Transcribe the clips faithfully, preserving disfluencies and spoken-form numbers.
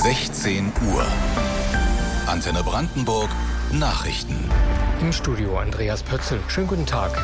sechzehn Uhr. Antenne Brandenburg Nachrichten. Im Studio Andreas Pötzl. Schönen guten Tag.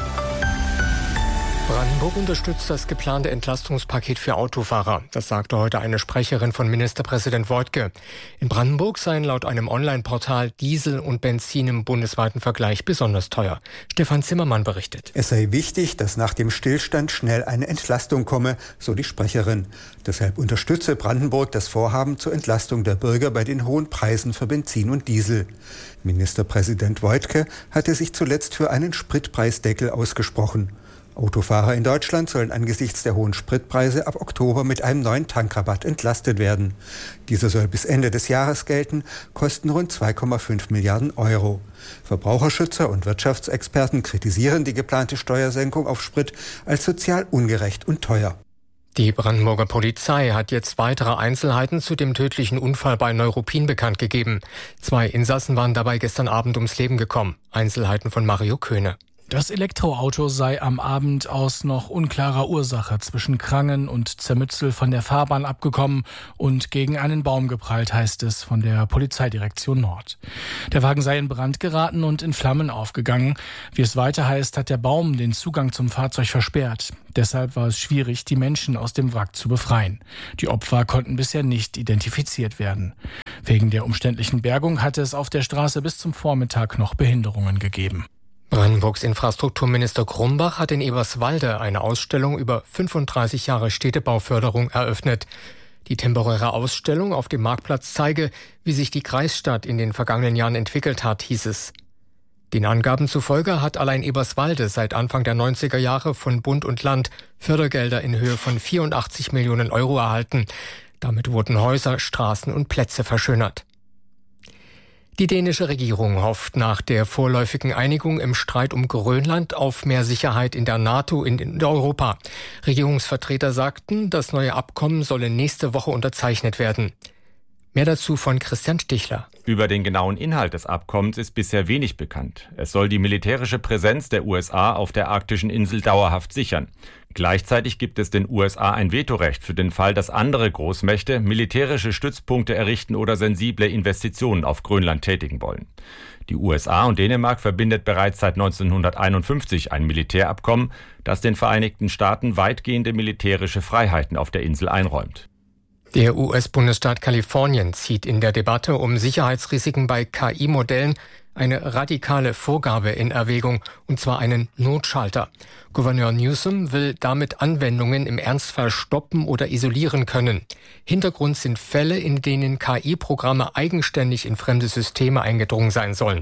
Brandenburg unterstützt das geplante Entlastungspaket für Autofahrer. Das sagte heute eine Sprecherin von Ministerpräsident Woidke. In Brandenburg seien laut einem Online-Portal Diesel und Benzin im bundesweiten Vergleich besonders teuer. Stefan Zimmermann berichtet. Es sei wichtig, dass nach dem Stillstand schnell eine Entlastung komme, so die Sprecherin. Deshalb unterstütze Brandenburg das Vorhaben zur Entlastung der Bürger bei den hohen Preisen für Benzin und Diesel. Ministerpräsident Woidke hatte sich zuletzt für einen Spritpreisdeckel ausgesprochen. Autofahrer in Deutschland sollen angesichts der hohen Spritpreise ab Oktober mit einem neuen Tankrabatt entlastet werden. Dieser soll bis Ende des Jahres gelten, kosten rund zwei Komma fünf Milliarden Euro. Verbraucherschützer und Wirtschaftsexperten kritisieren die geplante Steuersenkung auf Sprit als sozial ungerecht und teuer. Die Brandenburger Polizei hat jetzt weitere Einzelheiten zu dem tödlichen Unfall bei Neuruppin bekannt gegeben. Zwei Insassen waren dabei gestern Abend ums Leben gekommen. Einzelheiten von Mario Köhne. Das Elektroauto sei am Abend aus noch unklarer Ursache zwischen Krangen und Zermützel von der Fahrbahn abgekommen und gegen einen Baum geprallt, heißt es von der Polizeidirektion Nord. Der Wagen sei in Brand geraten und in Flammen aufgegangen. Wie es weiter heißt, hat der Baum den Zugang zum Fahrzeug versperrt. Deshalb war es schwierig, die Menschen aus dem Wrack zu befreien. Die Opfer konnten bisher nicht identifiziert werden. Wegen der umständlichen Bergung hatte es auf der Straße bis zum Vormittag noch Behinderungen gegeben. Brandenburgs Infrastrukturminister Grumbach hat in Eberswalde eine Ausstellung über fünfunddreißig Jahre Städtebauförderung eröffnet. Die temporäre Ausstellung auf dem Marktplatz zeige, wie sich die Kreisstadt in den vergangenen Jahren entwickelt hat, hieß es. Den Angaben zufolge hat allein Eberswalde seit Anfang der neunziger Jahre von Bund und Land Fördergelder in Höhe von vierundachtzig Millionen Euro erhalten. Damit wurden Häuser, Straßen und Plätze verschönert. Die dänische Regierung hofft nach der vorläufigen Einigung im Streit um Grönland auf mehr Sicherheit in der NATO in Europa. Regierungsvertreter sagten, das neue Abkommen solle nächste Woche unterzeichnet werden. Mehr dazu von Christian Stichler. Über den genauen Inhalt des Abkommens ist bisher wenig bekannt. Es soll die militärische Präsenz der U S A auf der arktischen Insel dauerhaft sichern. Gleichzeitig gibt es den U S A ein Vetorecht für den Fall, dass andere Großmächte militärische Stützpunkte errichten oder sensible Investitionen auf Grönland tätigen wollen. Die U S A und Dänemark verbindet bereits seit neunzehnhunderteinundfünfzig ein Militärabkommen, das den Vereinigten Staaten weitgehende militärische Freiheiten auf der Insel einräumt. Der U S-Bundesstaat Kalifornien zieht in der Debatte um Sicherheitsrisiken bei K I-Modellen eine radikale Vorgabe in Erwägung, und zwar einen Notschalter. Gouverneur Newsom will damit Anwendungen im Ernstfall stoppen oder isolieren können. Hintergrund sind Fälle, in denen K I-Programme eigenständig in fremde Systeme eingedrungen sein sollen.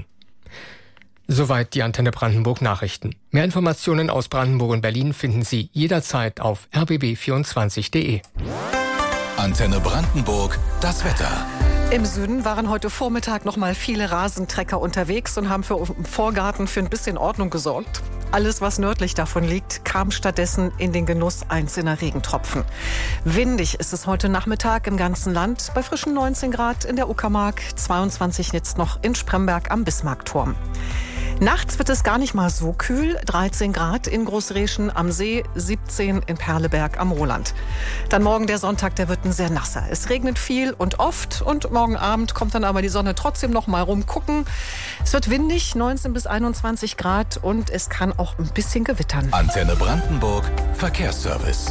Soweit die Antenne Brandenburg Nachrichten. Mehr Informationen aus Brandenburg und Berlin finden Sie jederzeit auf r b b vierundzwanzig punkt d e. Antenne Brandenburg, das Wetter. Im Süden waren heute Vormittag noch mal viele Rasentrecker unterwegs und haben für im Vorgarten für ein bisschen Ordnung gesorgt. Alles, was nördlich davon liegt, kam stattdessen in den Genuss einzelner Regentropfen. Windig ist es heute Nachmittag im ganzen Land, bei frischen neunzehn Grad in der Uckermark, zweiundzwanzig jetzt noch in Spremberg am Bismarckturm. Nachts wird es gar nicht mal so kühl, dreizehn Grad in Großreschen am See, siebzehn in Perleberg am Roland. Dann morgen der Sonntag, der wird ein sehr nasser. Es regnet viel und oft und morgen Abend kommt dann aber die Sonne trotzdem noch mal rumgucken. Es wird windig, neunzehn bis einundzwanzig Grad und es kann auch ein bisschen gewittern. Antenne Brandenburg, Verkehrsservice.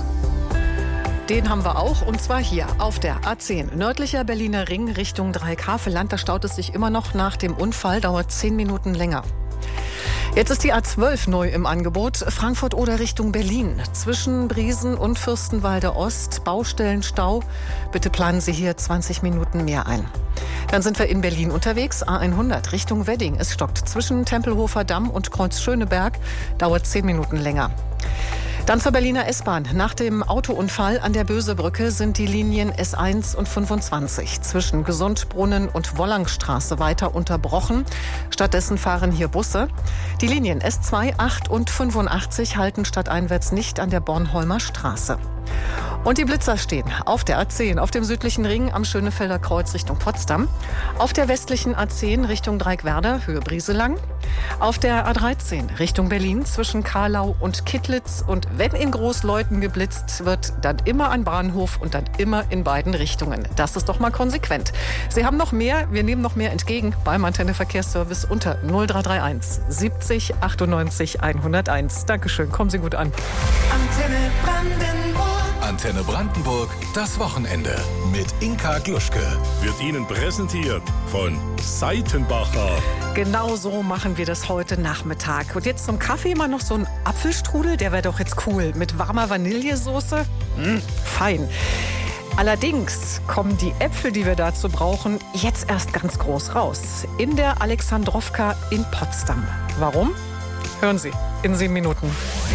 Den haben wir auch, und zwar hier auf der A zehn. Nördlicher Berliner Ring Richtung Dreieckhaveland. Da staut es sich immer noch nach dem Unfall, dauert zehn Minuten länger. Jetzt ist die A zwölf neu im Angebot. Frankfurt oder Richtung Berlin. Zwischen Briesen und Fürstenwalde Ost. Baustellenstau. Bitte planen Sie hier zwanzig Minuten mehr ein. Dann sind wir in Berlin unterwegs. A hundert Richtung Wedding. Es stockt zwischen Tempelhofer Damm und Kreuz Schöneberg. Dauert zehn Minuten länger. Dann zur Berliner S-Bahn. Nach dem Autounfall an der Bösebrücke sind die Linien S eins und fünfundzwanzig zwischen Gesundbrunnen und Wollangstraße weiter unterbrochen. Stattdessen fahren hier Busse. Die Linien S zwei, acht und fünfundachtzig halten stadteinwärts nicht an der Bornholmer Straße. Und die Blitzer stehen auf der A zehn, auf dem südlichen Ring am Schönefelder Kreuz Richtung Potsdam, auf der westlichen A zehn Richtung Dreieckwerder, Höhe Brieselang, auf der A dreizehn Richtung Berlin zwischen Kahlau und Kittlitz. Und wenn in Großleuthen geblitzt wird, dann immer an Bahnhof und dann immer in beiden Richtungen. Das ist doch mal konsequent. Sie haben noch mehr, wir nehmen noch mehr entgegen beim Antenne Verkehrsservice unter null drei drei eins siebzig achtundneunzig hunderteins. Dankeschön, kommen Sie gut an. Antenne Brandenburg. Antenne Brandenburg, das Wochenende mit Inka Gluschke. Wird Ihnen präsentiert von Seitenbacher. Genau so machen wir das heute Nachmittag. Und jetzt zum Kaffee mal noch so ein Apfelstrudel, der wäre doch jetzt cool. Mit warmer Vanillesoße. Mmh, fein. Allerdings kommen die Äpfel, die wir dazu brauchen, jetzt erst ganz groß raus. In der Alexandrowka in Potsdam. Warum? Hören Sie in sieben Minuten.